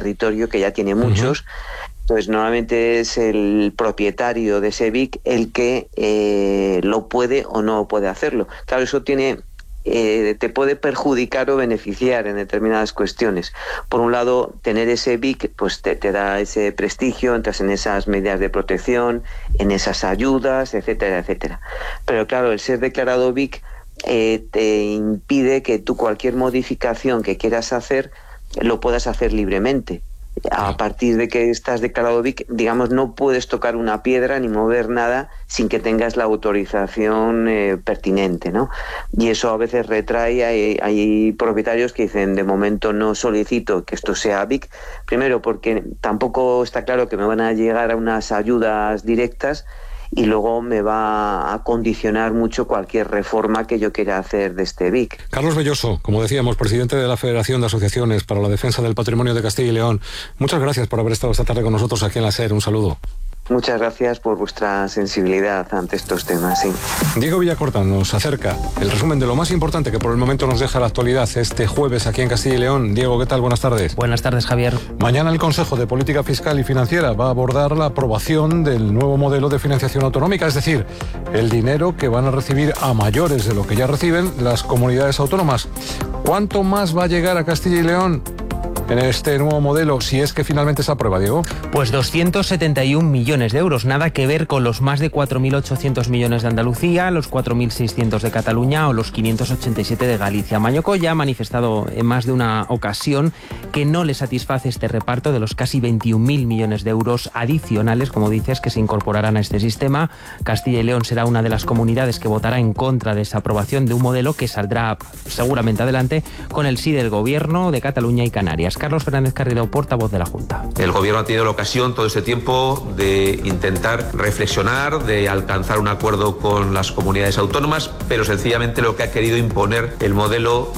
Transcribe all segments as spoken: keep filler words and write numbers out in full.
territorio que ya tiene muchos. Uh-huh. Entonces, normalmente es el propietario de ese B I C el que eh, lo puede o no puede hacerlo. Claro, eso tiene... Eh, te puede perjudicar o beneficiar en determinadas cuestiones. Por un lado, tener ese B I C pues te, te da ese prestigio, entras en esas medidas de protección, en esas ayudas, etcétera, etcétera. Pero claro, el ser declarado B I C eh, te impide que tú cualquier modificación que quieras hacer lo puedas hacer libremente. A partir de que estás declarado B I C, digamos, no puedes tocar una piedra ni mover nada sin que tengas la autorización eh, pertinente, ¿no? Y eso a veces retrae, hay, hay propietarios que dicen, de momento no solicito que esto sea B I C, primero porque tampoco está claro que me van a llegar a unas ayudas directas, y luego me va a condicionar mucho cualquier reforma que yo quiera hacer de este B I C. Carlos Belloso, como decíamos, presidente de la Federación de Asociaciones para la Defensa del Patrimonio de Castilla y León, muchas gracias por haber estado esta tarde con nosotros aquí en la SER. Un saludo. Muchas gracias por vuestra sensibilidad ante estos temas, sí. Diego Villacorta nos acerca el resumen de lo más importante que por el momento nos deja la actualidad este jueves aquí en Castilla y León. Diego, ¿qué tal? Buenas tardes. Buenas tardes, Javier. Mañana el Consejo de Política Fiscal y Financiera va a abordar la aprobación del nuevo modelo de financiación autonómica, es decir, el dinero que van a recibir a mayores de lo que ya reciben las comunidades autónomas. ¿Cuánto más va a llegar a Castilla y León en este nuevo modelo, si es que finalmente se aprueba, Diego? Pues doscientos setenta y un millones de euros, nada que ver con los más de cuatro mil ochocientos millones de Andalucía, los cuatro mil seiscientos de Cataluña o los quinientos ochenta y siete de Galicia. Mañoco ya ha manifestado en más de una ocasión que no le satisface este reparto de los casi veintiún mil millones de euros adicionales, como dices, que se incorporarán a este sistema. Castilla y León será una de las comunidades que votará en contra de esa aprobación de un modelo que saldrá seguramente adelante con el sí del Gobierno de Cataluña y Canarias. Carlos Fernández Carrillo, portavoz de la Junta. El Gobierno ha tenido la ocasión todo este tiempo de intentar reflexionar, de alcanzar un acuerdo con las comunidades autónomas, pero sencillamente lo que ha querido imponer el modelo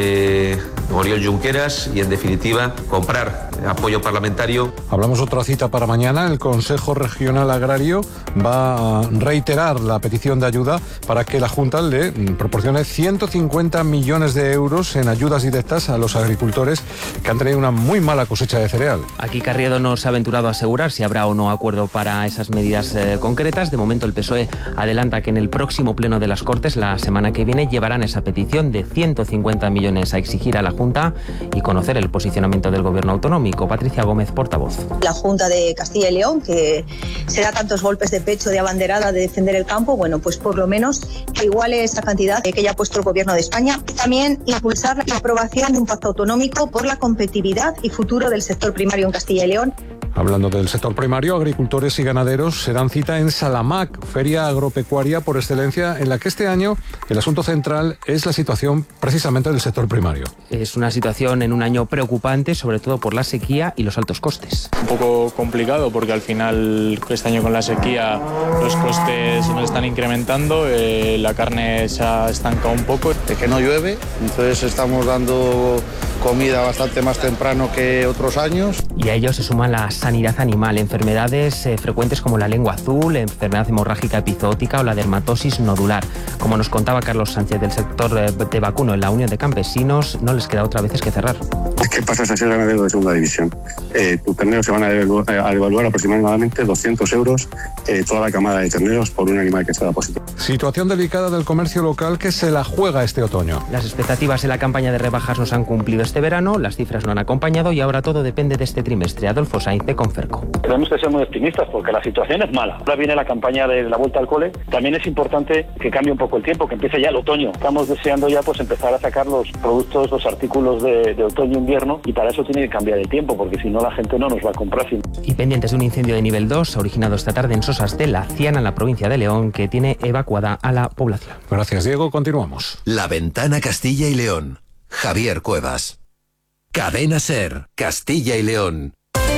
de Oriol Junqueras y, en definitiva, comprar apoyo parlamentario. Hablamos otra cita para mañana. El Consejo Regional Agrario va a reiterar la petición de ayuda para que la Junta le proporcione ciento cincuenta millones de euros en ayudas directas a los agricultores que han tenido una muy mala cosecha de cereal. Aquí Carriedo no se ha aventurado a asegurar si habrá o no acuerdo para esas medidas eh, concretas. De momento el P S O E adelanta que en el próximo pleno de las Cortes, la semana que viene, llevarán esa petición de ciento cincuenta millones a exigir a la Junta y conocer el posicionamiento del Gobierno autonómico. Patricia Gómez, portavoz. La Junta de Castilla y León, que se da tantos golpes de pecho de abanderada de defender el campo, bueno, pues por lo menos que iguale esa cantidad que ya ha puesto el Gobierno de España. También impulsar la aprobación de un pacto autonómico por la competitividad y futuro del sector primario en Castilla y León. Hablando del sector primario, agricultores y ganaderos se dan cita en Salamac, feria agropecuaria por excelencia, en la que este año el asunto central es la situación precisamente del sector primario. Es una situación en un año preocupante, sobre todo por la sequía y los altos costes. Un poco complicado porque al final este año con la sequía los costes nos están incrementando, eh, la carne se ha estancado un poco. De que no llueve, entonces estamos dando comida bastante más temprano que otros años. Y a ello se suma la sanidad animal, enfermedades eh, frecuentes como la lengua azul, enfermedad hemorrágica epizootica o la dermatosis nodular. Como nos contaba Carlos Sánchez del sector eh, de vacuno en la Unión de Campesinos, no les queda otra vez que cerrar. ¿Qué pasa si ser ganadero de segunda división? Eh, tus terneros se van a devaluar, a devaluar aproximadamente doscientos euros eh, toda la camada de terneros por un animal que está positivo. Situación delicada del comercio local que se la juega este otoño. Las expectativas en la campaña de rebajas no se han cumplido este verano, las cifras no han acompañado y ahora todo depende de este trimestre. Adolfo Sainz, de Conferco. Tenemos que ser muy optimistas porque la situación es mala. Ahora viene la campaña de la vuelta al cole. También es importante que cambie un poco el tiempo, que empiece ya el otoño. Estamos deseando ya pues empezar a sacar los productos, los artículos de, de otoño-invierno, y para eso tiene que cambiar el tiempo, porque si no la gente no nos va a comprar. Y pendientes de un incendio de nivel dos originado esta tarde en Sosas de la Ciana, en la provincia de León, que tiene evacuada a la población. Gracias, Diego. Continuamos. La Ventana Castilla y León. Javier Cuevas. Cadena SER, Castilla y León.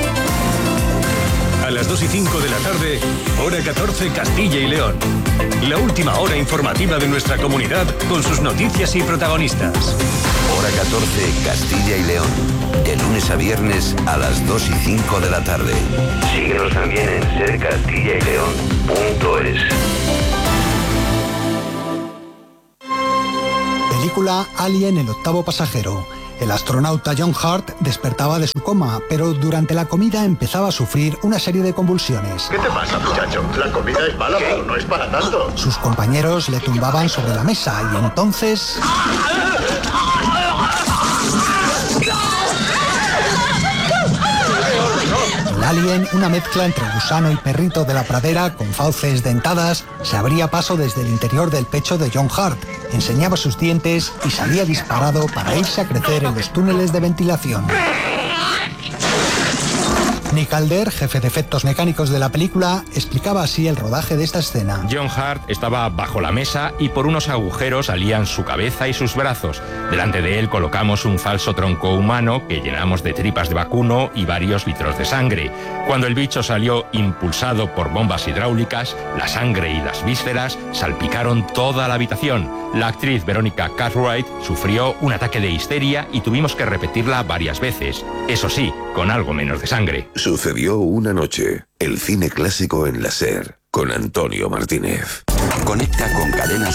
A las dos y cinco de la tarde, hora catorce, Castilla y León. La última hora informativa de nuestra comunidad con sus noticias y protagonistas. Hora catorce, Castilla y León. De lunes a viernes a las dos y cinco de la tarde. Síguenos también en ser castilla y león punto es. Película Alien, el octavo pasajero. El astronauta John Hurt despertaba de su coma, pero durante la comida empezaba a sufrir una serie de convulsiones. ¿Qué te pasa, muchacho? La comida es mala, pero no es para tanto. Sus compañeros le tumbaban sobre la mesa y entonces... El alien, una mezcla entre gusano y perrito de la pradera con fauces dentadas, se abría paso desde el interior del pecho de John Hurt, enseñaba sus dientes y salía disparado para irse a crecer en los túneles de ventilación. Nick Calder, jefe de efectos mecánicos de la película, explicaba así el rodaje de esta escena. John Hurt estaba bajo la mesa y por unos agujeros salían su cabeza y sus brazos. Delante de él colocamos un falso tronco humano que llenamos de tripas de vacuno y varios litros de sangre. Cuando el bicho salió impulsado por bombas hidráulicas, la sangre y las vísceras salpicaron toda la habitación. La actriz Veronica Cartwright sufrió un ataque de histeria y tuvimos que repetirla varias veces. Eso sí, con algo menos de sangre. Sucedió una noche. El cine clásico en la SER, con Antonio Martínez. Conecta con Cadena